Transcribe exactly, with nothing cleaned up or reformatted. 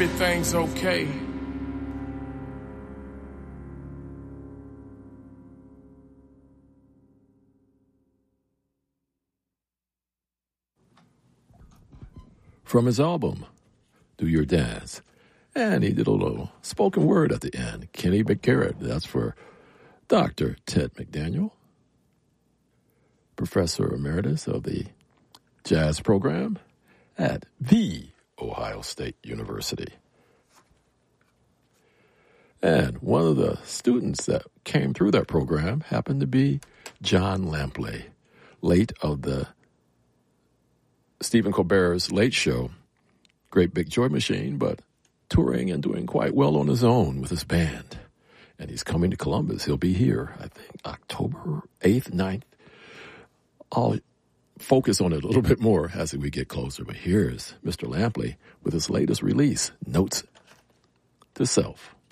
everything's okay. From his album, Do Your Dance. And he did a little spoken word at the end. Kenny McGarrett, that's for Doctor Ted McDaniel, Professor Emeritus of the Jazz Program at The Ohio State University. And one of the students that came through that program happened to be John Lampley, late of the Stephen Colbert's Late Show, Great Big Joy Machine, but touring and doing quite well on his own with his band. And he's coming to Columbus. He'll be here, I think, October eighth, ninth. I'll focus on it a little bit more as we get closer. But here's Mister Lampley with his latest release, Notes to Self.